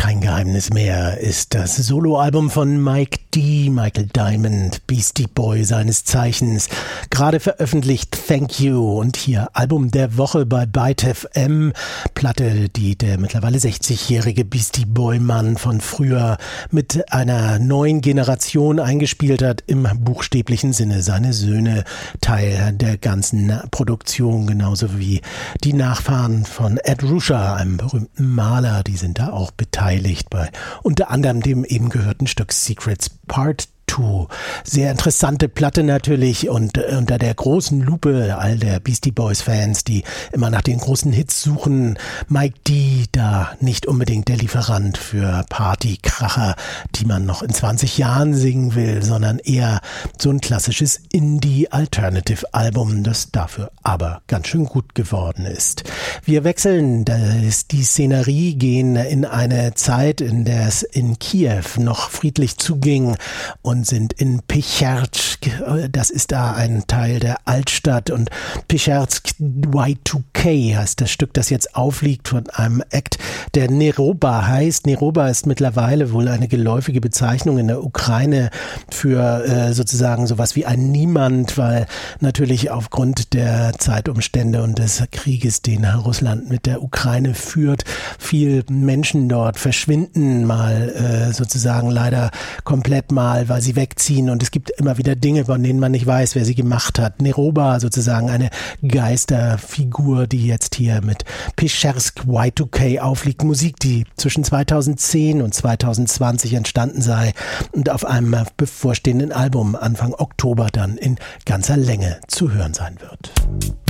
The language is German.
kein Geheimnis mehr ist das Soloalbum von Michael Diamond, Beastie Boy seines Zeichens, gerade veröffentlicht, Thank You. Und hier Album der Woche bei Byte FM, Platte, die der mittlerweile 60-jährige Beastie Boy Mann von früher mit einer neuen Generation eingespielt hat, im buchstäblichen Sinne. Seine Söhne Teil der ganzen Produktion, genauso wie die Nachfahren von Ed Ruscha, einem berühmten Maler, die sind da auch beteiligt bei unter anderem dem eben gehörten Stück Secrets Part 2. Sehr interessante Platte natürlich und unter der großen Lupe all der Beastie Boys Fans, die immer nach den großen Hits suchen. Mike D, da nicht unbedingt der Lieferant für Partykracher, die man noch in 20 Jahren singen will, sondern eher so ein klassisches Indie-Alternative-Album, das dafür aber ganz schön gut geworden ist. Wir wechseln die Szenerie, gehen in eine Zeit, in der es in Kiew noch friedlich zuging und sind in Pechersk, das ist da ein Teil der Altstadt, und Pechersk Y2K heißt das Stück, das jetzt aufliegt von einem Act, der Neroba heißt. Neroba ist mittlerweile wohl eine geläufige Bezeichnung in der Ukraine für sozusagen sowas wie ein Niemand, weil natürlich aufgrund der Zeitumstände und des Krieges, den Russland mit der Ukraine führt, viel Menschen dort verschwinden, mal sozusagen leider komplett mal, weil sie wegziehen, und es gibt immer wieder Dinge, von denen man nicht weiß, wer sie gemacht hat. Neroba, sozusagen eine Geisterfigur, die jetzt hier mit Pechersk Y2K aufliegt. Musik, die zwischen 2010 und 2020 entstanden sei und auf einem bevorstehenden Album Anfang Oktober dann in ganzer Länge zu hören sein wird.